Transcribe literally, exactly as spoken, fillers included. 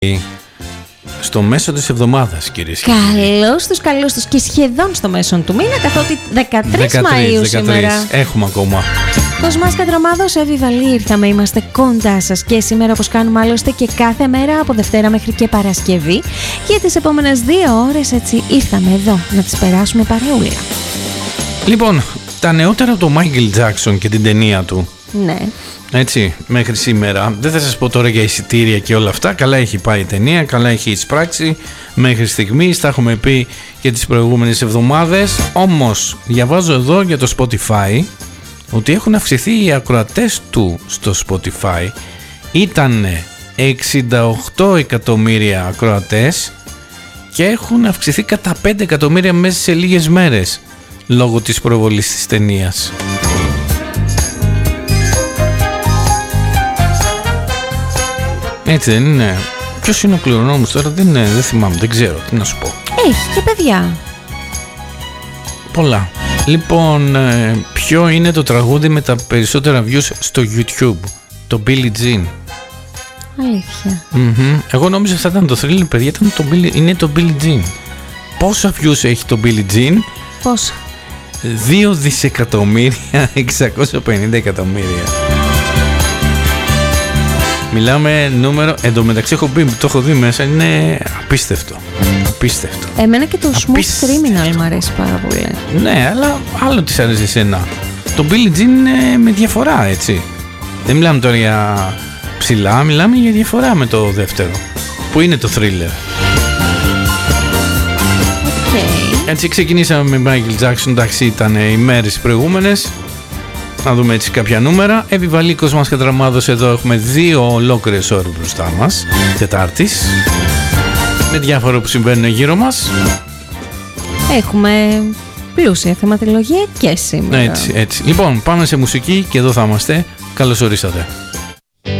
στο μέσο της εβδομάδας, κυρίες και κύριοι. Καλώς τους, καλώς τους και σχεδόν στο μέσο του μήνα, καθότι δεκατρείς Μαΐου σήμερα. Έχουμε ακόμα. Κοσμάς Κατρομάδος, Εύη Βαλή, ήρθαμε, είμαστε κοντά σας και σήμερα, όπως κάνουμε άλλωστε και κάθε μέρα από Δευτέρα μέχρι και Παρασκευή, για τις επόμενες δύο ώρες, έτσι ήρθαμε εδώ να τις περάσουμε παρεούλα. Λοιπόν, τα νεότερα από το Μάικλ Τζάκσον και την ταινία του. Ναι. Έτσι, μέχρι σήμερα. Δεν θα σας πω τώρα για εισιτήρια και όλα αυτά. Καλά έχει πάει η ταινία, καλά έχει εισπράξει μέχρι στιγμής. Τα έχουμε πει και τις προηγούμενες εβδομάδες. Όμως, διαβάζω εδώ για το Spotify ότι έχουν αυξηθεί οι ακροατές του στο Spotify. Ήταν εξήντα οκτώ εκατομμύρια ακροατές και έχουν αυξηθεί κατά πέντε εκατομμύρια μέσα σε λίγες μέρες λόγω της προβολής της ταινίας. Έτσι δεν είναι? Ποιος είναι ο κληρονόμος τώρα? Δεν, είναι, δεν θυμάμαι, δεν ξέρω, τι να σου πω. Έχει και παιδιά. Πολλά. Λοιπόν, ποιο είναι το τραγούδι με τα περισσότερα views στο YouTube? Το Billie Jean. Αλήθεια. Mm-hmm. Εγώ νόμιζα θα ήταν το Thriller, παιδιά, ήταν το Billie, είναι το Billie Jean. Πόσα views έχει το Billie Jean? Πόσα? δύο δισεκατομμύρια εξακόσια πενήντα εκατομμύρια. Μιλάμε νούμερο. Εν τω μεταξύ έχω πει, το έχω δει μέσα, είναι απίστευτο. Απίστευτο. Εμένα και το Smooth Criminal μου αρέσει πάρα πολύ. Ναι, αλλά άλλο της αρέσει εσένα. Το Billie Jean είναι με διαφορά, έτσι. Δεν μιλάμε τώρα για ψηλά, μιλάμε για διαφορά με το δεύτερο, που είναι το Thriller. Okay. Έτσι ξεκινήσαμε με Michael Jackson, εντάξει, ήταν οι μέρες προηγούμενες. Να δούμε έτσι κάποια νούμερα. Εύη Κοσμάς Κατρομάδος, εδώ έχουμε δύο ολόκληρες ώρες μπροστά μας, Τετάρτης, με διάφορα που συμβαίνουν γύρω μας. Έχουμε πλούσια θεματολογία και σήμερα. Έτσι, έτσι. Λοιπόν, πάμε σε μουσική και εδώ θα είμαστε. Καλώς ορίσατε.